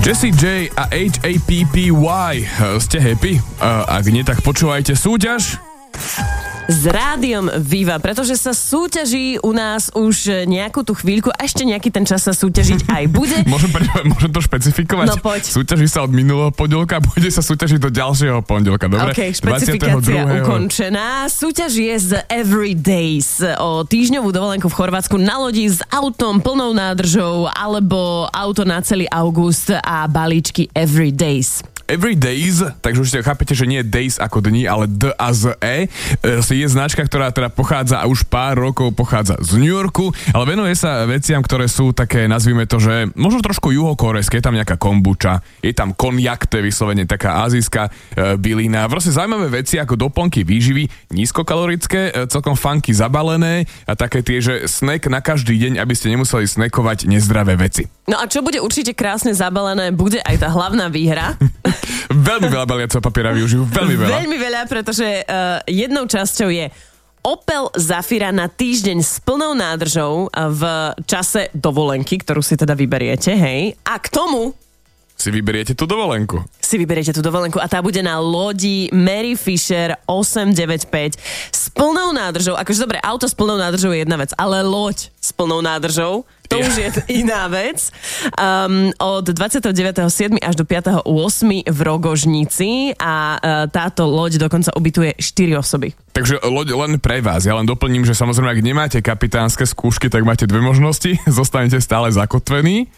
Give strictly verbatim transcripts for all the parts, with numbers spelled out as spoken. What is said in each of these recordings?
Jessie J a H A P P Y. Ste happy? Ak nie, tak počúvajte súťaž s rádiom Viva, pretože sa súťaží u nás už nejakú tú chvíľku a ešte nejaký ten čas sa súťažiť aj bude. môžem, môžem to špecifikovať? No poď. Súťaží sa od minulého pondelka a bude sa súťažiť do ďalšieho pondelka, dobre? Ok, špecifikácia ukončená. Súťaž je z Everydays o týždňovú dovolenku v Chorvátsku na lodi s autom plnou nádržou alebo auto na celý august a balíčky Everydays. Everydays, takže už ste chápete, že nie days ako dni, ale D a Z E. Je značka, ktorá teda pochádza a už pár rokov pochádza z New Yorku, ale venuje sa veciam, ktoré sú také, nazvime to, že možno trošku juhokorejské. Je tam nejaká kombuča, je tam konjak, to je vyslovene taká azijská e, bylina. Proste zaujímavé veci ako doplnky výživy, nízkokalorické, e, celkom funky zabalené a také tie, že snack na každý deň, aby ste nemuseli snackovať nezdravé veci. No a čo bude určite krásne zabalené, bude aj tá hlavná výhra. Veľmi veľa baliaceho papiera využijú, veľmi veľa. Veľmi veľa, pretože uh, jednou časťou je Opel Zafira na týždeň s plnou nádržou v čase dovolenky, ktorú si teda vyberiete, hej. A k tomu si vyberiete tú dovolenku. Si vyberiete tú dovolenku a tá bude na lodi Mary Fisher osem deväť päť s plnou nádržou. Akože dobre, auto s plnou nádržou je jedna vec, ale loď s plnou nádržou, to yeah. už je iná vec. Um, od dvadsiateho deviateho siedmeho až do piateho ôsmeho v Rogožnici a uh, táto loď dokonca ubytuje štyri osoby. Takže loď len pre vás. Ja len doplním, že samozrejme, ak nemáte kapitánske skúšky, tak máte dve možnosti. Zostanete stále zakotvení,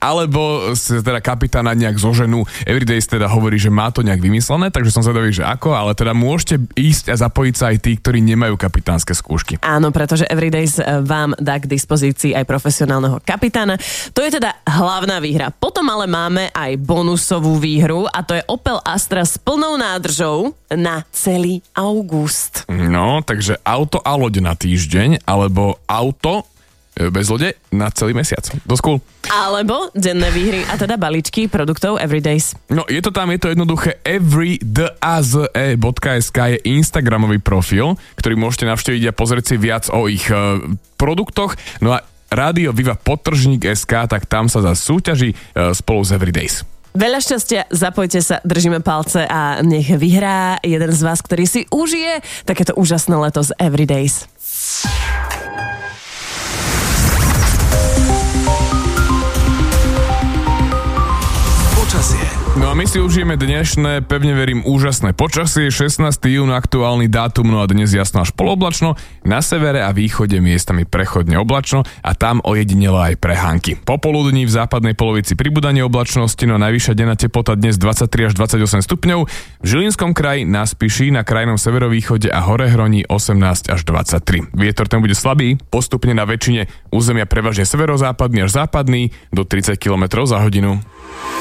alebo sa teda kapitána nejak zoženú. Everydays teda hovorí, že má to nejak vymyslené, takže som zvedavý, že ako, ale teda môžete ísť a zapojiť sa aj tí, ktorí nemajú kapitánske skúšky. Áno, pretože Everydays vám dá k dispozícii aj profesionálneho kapitána. To je teda hlavná výhra. Potom ale máme aj bonusovú výhru a to je Opel Astra s plnou nádržou na celý august. No, takže auto a loď na týždeň, alebo auto bez lode na celý mesiac. Dosť cool. Alebo denné výhry a teda balíčky produktov Everydays. No, je to tam, je to jednoduché. everydaze bodka es ká je Instagramový profil, ktorý môžete navštíviť a pozrieť si viac o ich uh, produktoch. No a Rádio Viva podtržník bodka es ká, tak tam sa zase súťaží uh, spolu s Everydays. Veľa šťastia, zapojte sa, držíme palce a nech vyhrá jeden z vás, ktorý si užije takéto úžasné leto z Everydays. No a my si užijeme dnešné, pevne verím, úžasné počasie, šestnásteho júna aktuálny dátum, no a dnes jasno až poloblačno, na severe a východe miestami prechodne oblačno a tam ojedinelo aj prehánky. Popoludní v západnej polovici pribúdanie oblačnosti, no a najvyššia denná teplota dnes dvadsaťtri až dvadsaťosem stupňov, v Žilinskom kraji, na Spiši, na krajnom severovýchode a Horehroní osemnásť až dvadsaťtri. Vietor ten bude slabý, postupne na väčšine územia prevažne severozápadný až západný do tridsať kilometrov za hodinu.